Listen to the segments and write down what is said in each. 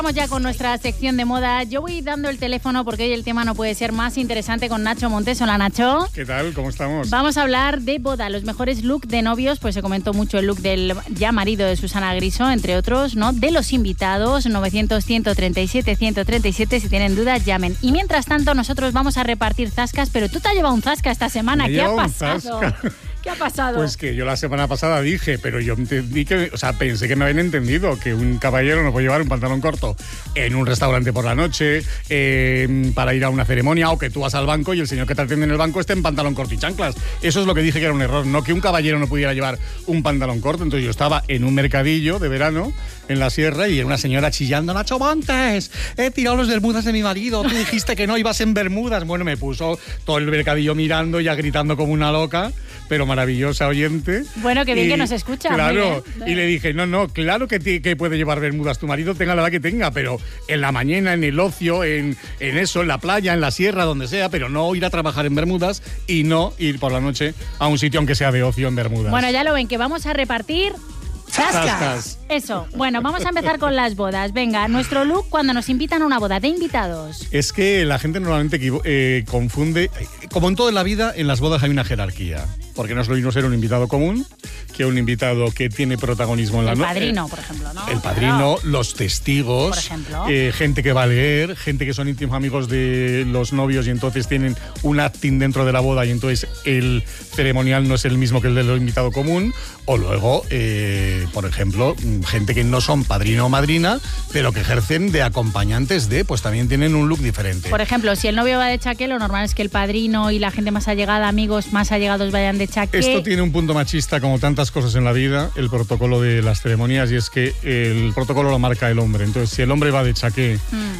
Vamos ya con nuestra sección de moda. Yo voy dando el teléfono porque hoy el tema no puede ser más interesante con Nacho Montes. Hola, Nacho. ¿Qué tal? ¿Cómo estamos? Vamos a hablar de boda, los mejores looks de novios. Pues se comentó mucho el look del ya marido de Susana Griso, entre otros, ¿no? De los invitados, 900-137-137. Si tienen dudas, llamen. Y mientras tanto, nosotros vamos a repartir zascas, pero tú te has llevado un zasca esta semana. ¿Qué ha pasado? ¿Qué ha pasado? Pues que yo la semana pasada dije, pero yo entendí que, o sea, pensé que me habían entendido que un caballero no puede llevar un pantalón corto en un restaurante por la noche, para ir a una ceremonia, o que tú vas al banco y el señor que te atiende en el banco esté en pantalón corto y chanclas. Eso es lo que dije que era un error, no que un caballero no pudiera llevar un pantalón corto. Entonces yo estaba en un mercadillo de verano en la sierra y era una señora chillando: Nacho Montes, he tirado los bermudas de mi marido, tú dijiste que no ibas en bermudas. Bueno, me puso todo el mercadillo mirando, ya gritando como una loca, pero maravillosa oyente. Bueno, que bien que nos escucha. Claro, y le dije, no, claro que puede llevar bermudas tu marido, tenga la edad que tenga, pero en la mañana, en el ocio, en eso, en la playa, en la sierra, donde sea, pero no ir a trabajar en bermudas y no ir por la noche a un sitio aunque sea de ocio en bermudas. Bueno, ya lo ven, que vamos a repartir zascas. Eso. Bueno, vamos a empezar con las bodas. Venga, nuestro look cuando nos invitan a una boda de invitados. Es que la gente normalmente confunde, como en toda la vida, en las bodas hay una jerarquía. Porque no es lo mismo ser un invitado común que un invitado que tiene protagonismo en la noche. El padrino, por ejemplo, ¿no? El padrino, los testigos, por ejemplo. Gente que va a leer, gente que son íntimos amigos de los novios y entonces tienen un acting dentro de la boda y entonces el ceremonial no es el mismo que el del invitado común. O luego, por ejemplo, gente que no son padrino o madrina, pero que ejercen de acompañantes de, pues también tienen un look diferente. Por ejemplo, si el novio va de chaqué, lo normal es que el padrino y la gente más allegada, amigos más allegados, vayan de chaqué. Esto tiene un punto machista como tantas cosas en la vida, el protocolo de las ceremonias, y es que el protocolo lo marca el hombre. Entonces, si el hombre va de chaqué,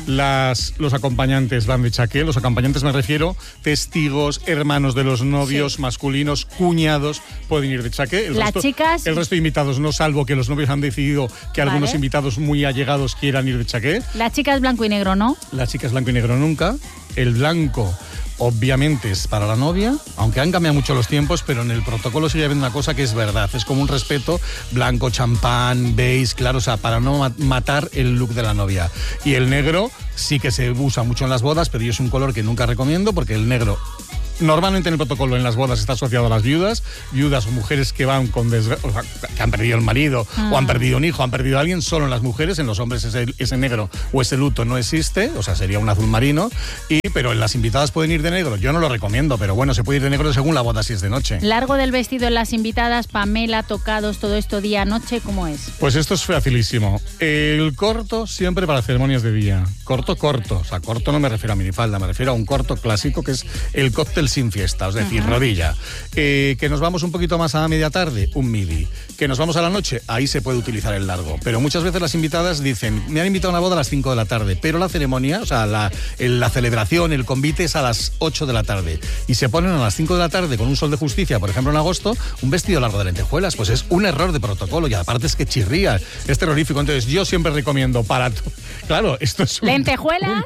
los acompañantes van de chaqué. Los acompañantes me refiero, testigos, hermanos de los novios, sí, masculinos, cuñados, pueden ir de chaqué. El resto de invitados no, salvo que los novios han decidido que algunos invitados muy allegados quieran ir de chaqué. La chica es blanco y negro, ¿no? La chica es blanco y negro nunca. El blanco, obviamente, es para la novia, aunque han cambiado mucho los tiempos, pero en el protocolo sigue habiendo una cosa que es verdad, es como un respeto, blanco, champán, beige, claro, o sea, para no matar el look de la novia. Y el negro sí que se usa mucho en las bodas, pero yo es un color que nunca recomiendo, porque el negro normalmente en el protocolo en las bodas está asociado a las viudas o mujeres que van con que han perdido el marido o han perdido un hijo, han perdido a alguien. Solo en las mujeres, en los hombres ese negro o ese luto no existe, o sea, sería un azul marino. Pero en las invitadas pueden ir de negro. Yo no lo recomiendo, pero bueno, se puede ir de negro según la boda si es de noche. Largo del vestido en las invitadas, Pamela, tocados, todo esto día, noche, ¿cómo es? Pues esto es facilísimo. El corto siempre para ceremonias de día. Corto. O sea, corto no me refiero a minifalda, me refiero a un corto clásico que es el cóctel sin fiesta, es decir, rodilla. Que nos vamos un poquito más a media tarde, un midi. Que nos vamos a la noche, ahí se puede utilizar el largo. Pero muchas veces las invitadas dicen, me han invitado a una boda a las 5 de la tarde, pero la ceremonia, o sea, la celebración, el convite es a las 8 de la tarde. Y se ponen a las 5 de la tarde con un sol de justicia, por ejemplo en agosto, un vestido largo de lentejuelas. Pues es un error de protocolo y aparte es que chirría, es terrorífico. Entonces yo siempre recomiendo claro, esto es ¿lentejuelas?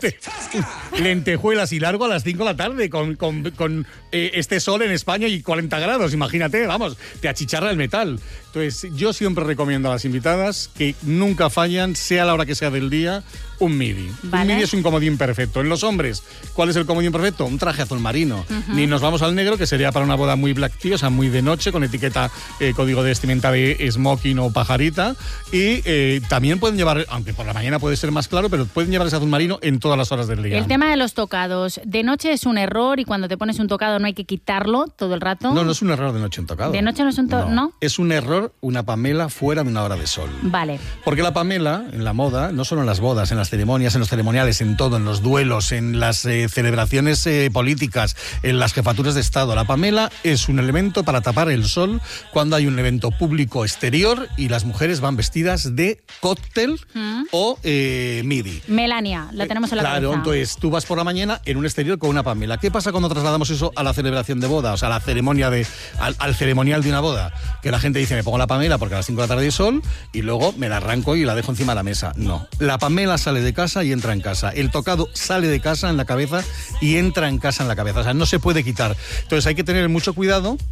Lentejuelas y largo a las 5 de la tarde con este sol en España y 40 grados, imagínate, vamos, te achicharra el metal. Entonces yo siempre recomiendo a las invitadas que nunca fallan, sea la hora que sea del día, un midi. ¿Vale? Un midi es un comodín perfecto. En los hombres, ¿cuál es el comodín perfecto? Un traje azul marino. Ni nos vamos al negro, que sería para una boda muy black tea, o sea, muy de noche, con etiqueta, código de vestimenta de smoking o pajarita. Y también pueden llevar, aunque por la mañana puede ser más claro, pero pueden llevar ese azul marino en todas las horas del día. El tema de los tocados. De noche es un error y cuando te pones un tocado no hay que quitarlo todo el rato. No es un error de noche un tocado. De noche no es un tocado, ¿no? Es un error una Pamela fuera de una hora de sol. Vale. Porque la Pamela, en la moda, no solo en las bodas, en las ceremonias, en los ceremoniales, en todo, en los duelos, en las celebraciones políticas, en las jefaturas de Estado, la Pamela es un elemento para tapar el sol cuando hay un evento público exterior y las mujeres van vestidas de cóctel o midi. Melania, la tenemos en la cabeza. Claro, entonces tú vas por la mañana en un exterior con una Pamela. ¿Qué pasa cuando trasladamos eso a la celebración de boda? O sea, a la ceremonia al ceremonial de una boda. Que la gente dice, me pongo la Pamela porque a las 5 de la tarde hay sol y luego me la arranco y la dejo encima de la mesa. No, la Pamela sale de casa y entra en casa. El tocado sale de casa en la cabeza y entra en casa en la cabeza. O sea, no se puede quitar. Entonces hay que tener mucho cuidado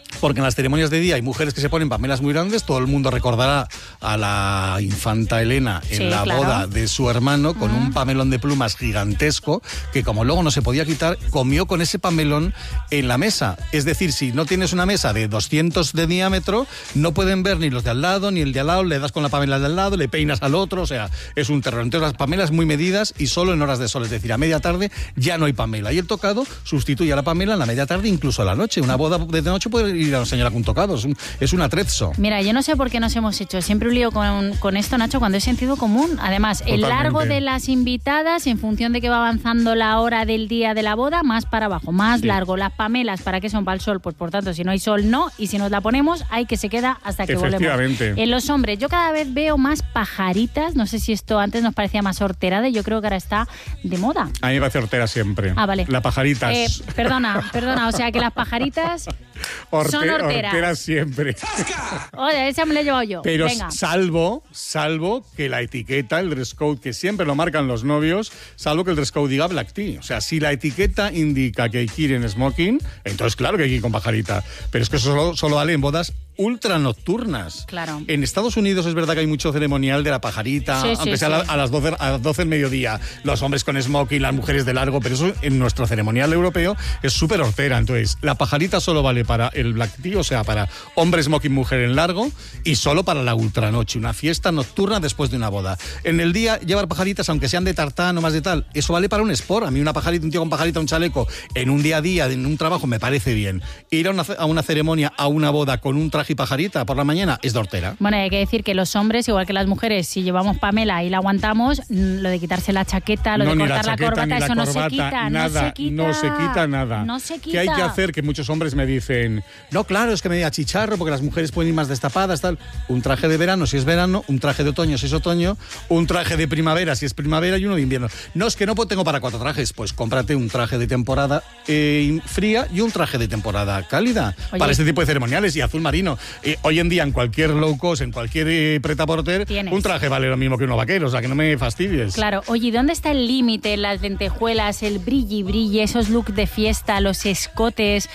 Porque en las ceremonias de día hay mujeres que se ponen pamelas muy grandes. Todo el mundo recordará a la infanta Elena en la boda de su hermano con un pamelón de plumas gigantesco que, como luego no se podía quitar, comió con ese pamelón en la mesa. Es decir, si no tienes una mesa de 200 de diámetro, no pueden ver ni los de al lado ni el de al lado. Le das con la pamela de al lado, le peinas al otro, o sea, es un terror. Entonces las pamelas muy medidas y solo en horas de sol, es decir, a media tarde ya no hay pamela. Y el tocado sustituye a la pamela en la media tarde, incluso a la noche. Una boda de noche puede ir a una señora con tocado, es un atrezzo. Mira, yo no sé por qué nos hemos hecho siempre un lío con esto, Nacho, cuando es sentido común. Además, totalmente. El largo de las invitadas, en función de que va avanzando la hora del día de la boda, más para abajo, más largo. Las pamelas, ¿para qué son? Para el sol, pues por tanto, si no hay sol, no. Y si nos la ponemos, hay que se queda hasta que volvemos. En los hombres, yo cada vez veo más pajaritas. No sé si esto antes nos parecía más horterada y yo creo que ahora está de moda. A mí me parece hortera siempre. Ah, vale. La pajaritas. Perdona, o sea que las pajaritas son horteras siempre. Oye, esa me la he llevado yo. Pero venga. salvo que la etiqueta, el dress code, que siempre lo marcan los novios, salvo que el dress code diga black tea. O sea, si la etiqueta indica que hay que ir en smoking, entonces claro que hay que ir con pajarita. Pero es que eso solo vale en bodas ultra nocturnas. Claro. En Estados Unidos es verdad que hay mucho ceremonial de la pajarita, aunque sea a las 12 del mediodía, los hombres con smoking, las mujeres de largo, pero eso en nuestro ceremonial europeo es súper hortera. Entonces, la pajarita solo vale para el black tea, o sea, para hombre smoking, mujer en largo, y solo para la ultranoche, una fiesta nocturna después de una boda. En el día, llevar pajaritas, aunque sean de tartán o más de tal, eso vale para un sport. A mí una pajarita, un tío con pajarita, un chaleco, en un día a día, en un trabajo, me parece bien. Ir a una ceremonia, a una boda con un traje y pajarita por la mañana es de hortera. Bueno, hay que decir que los hombres, igual que las mujeres, si llevamos Pamela y la aguantamos, lo de quitarse la chaqueta, lo de cortar la corbata, eso no se quita. Nada, no se quita nada. No se quita. ¿Qué hay que hacer? Que muchos hombres me dicen, no, claro, es que me da chicharro porque las mujeres pueden ir más destapadas, tal. Un traje de verano si es verano, un traje de otoño si es otoño, un traje de primavera si es primavera y uno de invierno. No, es que no tengo para 4 trajes. Pues cómprate un traje de temporada fría y un traje de temporada cálida. Oye, para este tipo de ceremoniales, y azul marino. Hoy en día en cualquier low cost, en cualquier prêt-à-porter, un traje vale lo mismo que uno vaquero, o sea que no me fastidies. Claro, oye, ¿dónde está el límite? Las lentejuelas, el brilli, esos looks de fiesta, los escotes.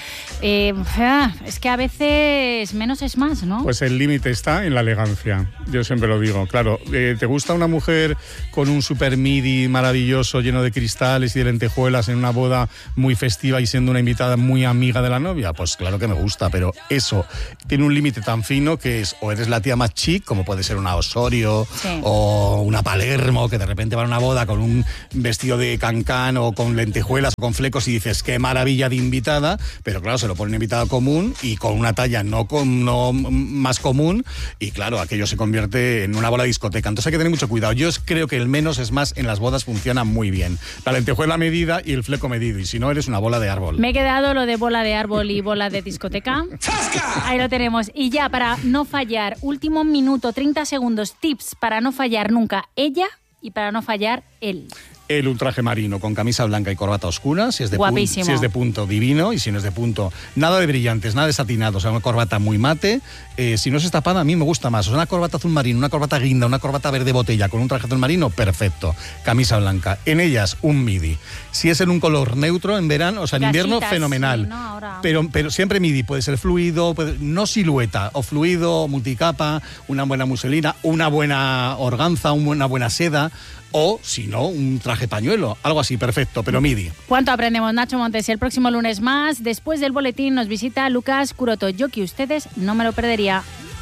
Es que a veces menos es más, ¿no? Pues el límite está en la elegancia, yo siempre lo digo. Claro, ¿te gusta una mujer con un super midi maravilloso, lleno de cristales y de lentejuelas en una boda muy festiva y siendo una invitada muy amiga de la novia? Pues claro que me gusta, pero eso tiene un límite tan fino que es, o eres la tía más chic, como puede ser una Osorio, o una Palermo, que de repente va a una boda con un vestido de cancán o con lentejuelas o con flecos y dices, qué maravilla de invitada, pero claro, se lo pone una invitada común y con una talla no más común, y claro, aquello se convierte en una bola de discoteca. Entonces hay que tener mucho cuidado. Yo creo que el menos es más en las bodas funciona muy bien. La lentejuela medida y el fleco medido, y si no, eres una bola de árbol. Me he quedado lo de bola de árbol y bola de discoteca. Ahí lo tenemos. Y ya, para no fallar, último minuto, 30 segundos, tips para no fallar nunca ella y para no fallar él. Un traje marino con camisa blanca y corbata oscura, si es de punto divino, y si no es de punto, nada de brillantes, nada de satinado, o sea, una corbata muy mate. Si no es estapada, a mí me gusta más. O sea, una corbata azul marino, una corbata guinda, una corbata verde botella con un traje azul marino, perfecto. Camisa blanca. En ellas, un midi. Si es en un color neutro, en verano, o sea, en invierno, fenomenal. Sí, ¿no? Ahora... pero siempre midi, puede ser fluido, no silueta, o fluido, multicapa, una buena muselina, una buena organza, una buena seda. O, si no, un traje pañuelo, algo así, perfecto, pero midi. ¿Cuánto aprendemos, Nacho Montes? El próximo lunes más, después del boletín, nos visita Lucas Curoto. Yo que ustedes no me lo perdería.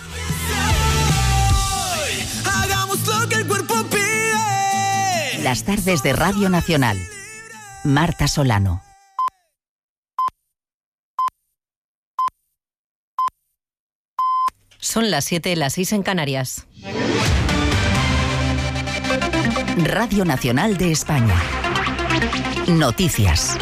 Hagamos lo que el cuerpo pide. Las tardes de Radio Nacional. Marta Solano. Son las 7, las 6 en Canarias. Radio Nacional de España. Noticias.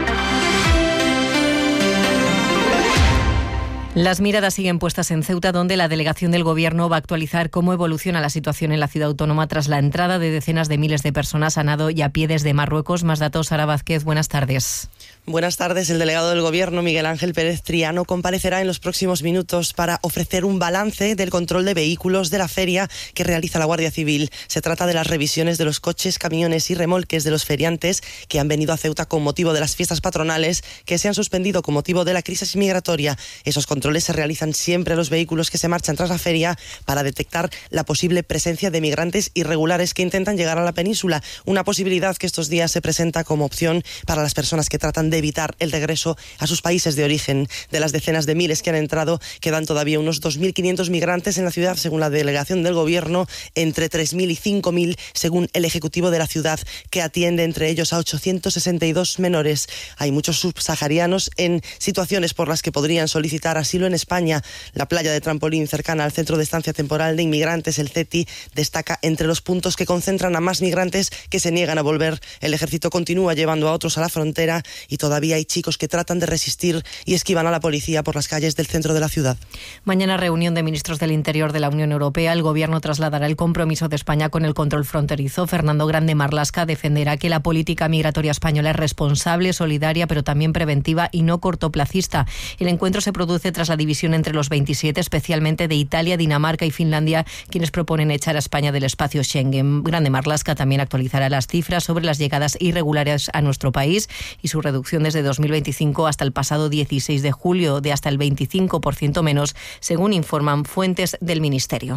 Las miradas siguen puestas en Ceuta, donde la delegación del Gobierno va a actualizar cómo evoluciona la situación en la ciudad autónoma tras la entrada de decenas de miles de personas a nado y a pie desde Marruecos. Más datos, Sara Vázquez, buenas tardes. Buenas tardes. El delegado del Gobierno, Miguel Ángel Pérez Triano, comparecerá en los próximos minutos para ofrecer un balance del control de vehículos de la feria que realiza la Guardia Civil. Se trata de las revisiones de los coches, camiones y remolques de los feriantes que han venido a Ceuta con motivo de las fiestas patronales que se han suspendido con motivo de la crisis migratoria. Esos controles controles se realizan siempre a los vehículos que se marchan tras la feria para detectar la posible presencia de migrantes irregulares que intentan llegar a la península, una posibilidad que estos días se presenta como opción para las personas que tratan de evitar el regreso a sus países de origen. De las decenas de miles que han entrado, quedan todavía unos 2.500 migrantes en la ciudad, según la delegación del Gobierno, entre 3.000 y 5.000, según el Ejecutivo de la ciudad, que atiende entre ellos a 862 menores. Hay muchos subsaharianos en situaciones por las que podrían solicitar asilo en España. La playa de Trampolín, cercana al Centro de Estancia Temporal de Inmigrantes, el CETI, destaca entre los puntos que concentran a más migrantes que se niegan a volver. El ejército continúa llevando a otros a la frontera y todavía hay chicos que tratan de resistir y esquivan a la policía por las calles del centro de la ciudad. Mañana reunión de ministros del Interior de la Unión Europea. El Gobierno trasladará el compromiso de España con el control fronterizo. Fernando Grande Marlaska defenderá que la política migratoria española es responsable, solidaria, pero también preventiva y no cortoplacista. El encuentro se produce tras la división entre los 27, especialmente de Italia, Dinamarca y Finlandia, quienes proponen echar a España del espacio Schengen. Grande Marlaska también actualizará las cifras sobre las llegadas irregulares a nuestro país y su reducción desde 2025 hasta el pasado 16 de julio de hasta el 25% menos, según informan fuentes del Ministerio.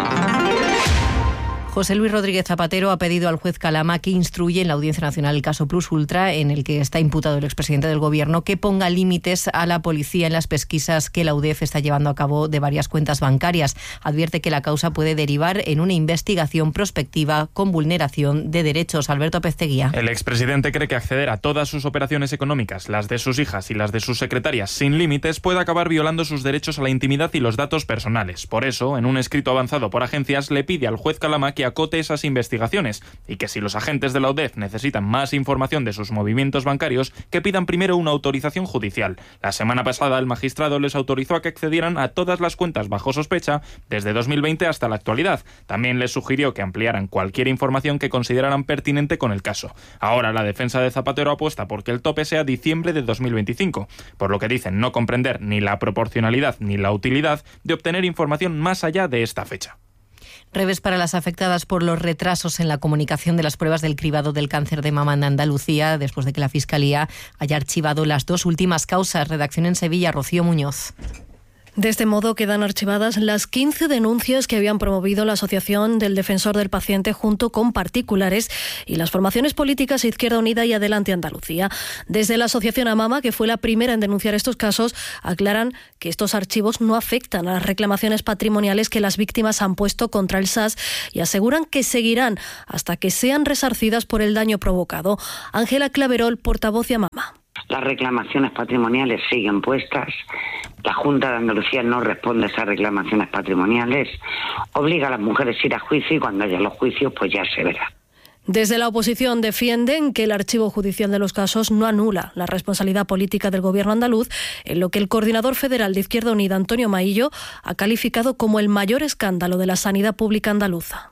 José Luis Rodríguez Zapatero ha pedido al juez Calama, que instruye en la Audiencia Nacional el caso Plus Ultra, en el que está imputado el expresidente del Gobierno, que ponga límites a la policía en las pesquisas que la UDEF está llevando a cabo de varias cuentas bancarias. Advierte que la causa puede derivar en una investigación prospectiva con vulneración de derechos. Alberto Pesteguía. El expresidente cree que acceder a todas sus operaciones económicas, las de sus hijas y las de sus secretarias, sin límites, puede acabar violando sus derechos a la intimidad y los datos personales. Por eso, en un escrito avanzado por agencias, le pide al juez Calama que acote esas investigaciones y que si los agentes de la UDEF necesitan más información de sus movimientos bancarios, que pidan primero una autorización judicial. La semana pasada el magistrado les autorizó a que accedieran a todas las cuentas bajo sospecha desde 2020 hasta la actualidad. También les sugirió que ampliaran cualquier información que consideraran pertinente con el caso. Ahora la defensa de Zapatero apuesta porque el tope sea diciembre de 2025, por lo que dicen no comprender ni la proporcionalidad ni la utilidad de obtener información más allá de esta fecha. Revés para las afectadas por los retrasos en la comunicación de las pruebas del cribado del cáncer de mama en Andalucía, después de que la Fiscalía haya archivado las dos últimas causas. Redacción en Sevilla, Rocío Muñoz. De este modo quedan archivadas las 15 denuncias que habían promovido la Asociación del Defensor del Paciente junto con particulares y las formaciones políticas Izquierda Unida y Adelante Andalucía. Desde la Asociación AMAMA, que fue la primera en denunciar estos casos, aclaran que estos archivos no afectan a las reclamaciones patrimoniales que las víctimas han puesto contra el SAS y aseguran que seguirán hasta que sean resarcidas por el daño provocado. Ángela Claverol, portavoz de AMAMA. Las reclamaciones patrimoniales siguen puestas. La Junta de Andalucía no responde a esas reclamaciones patrimoniales. Obliga a las mujeres a ir a juicio y cuando haya los juicios pues ya se verá. Desde la oposición defienden que el archivo judicial de los casos no anula la responsabilidad política del Gobierno andaluz, en lo que el coordinador federal de Izquierda Unida, Antonio Maillo, ha calificado como el mayor escándalo de la sanidad pública andaluza.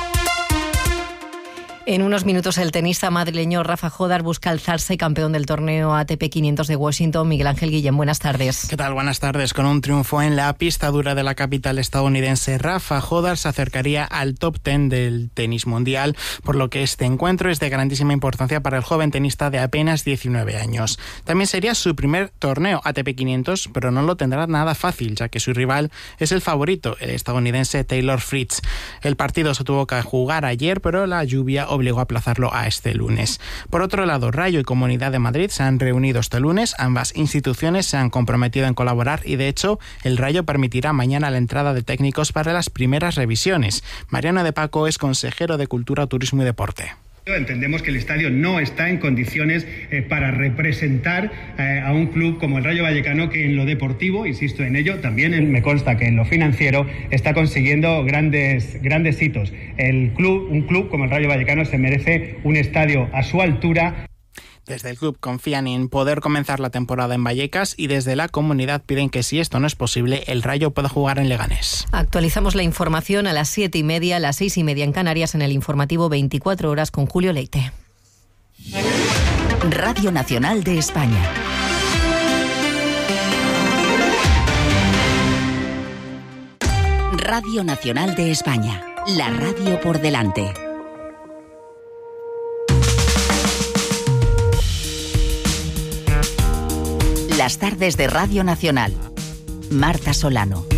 En unos minutos el tenista madrileño Rafa Jodar busca alzarse campeón del torneo ATP 500 de Washington. Miguel Ángel Guillén, buenas tardes. ¿Qué tal? Buenas tardes. Con un triunfo en la pista dura de la capital estadounidense, Rafa Jodar se acercaría al top 10 del tenis mundial, por lo que este encuentro es de grandísima importancia para el joven tenista de apenas 19 años. También sería su primer torneo ATP 500, pero no lo tendrá nada fácil, ya que su rival es el favorito, el estadounidense Taylor Fritz. El partido se tuvo que jugar ayer, pero la lluvia obligó a aplazarlo a este lunes. Por otro lado, Rayo y Comunidad de Madrid se han reunido este lunes. Ambas instituciones se han comprometido en colaborar y, de hecho, el Rayo permitirá mañana la entrada de técnicos para las primeras revisiones. Mariano de Paco es consejero de Cultura, Turismo y Deporte. Entendemos que el estadio no está en condiciones para representar a un club como el Rayo Vallecano, que en lo deportivo, insisto en ello, también me consta que en lo financiero está consiguiendo grandes hitos. Un club como el Rayo Vallecano se merece un estadio a su altura. Desde el club confían en poder comenzar la temporada en Vallecas y desde la comunidad piden que, si esto no es posible, el Rayo pueda jugar en Leganés. Actualizamos la información a las 7:30, a las 6:30 en Canarias, en el informativo 24 horas con Julio Leite. Radio Nacional de España. Radio Nacional de España. La radio por delante. Las tardes de Radio Nacional. Marta Solano.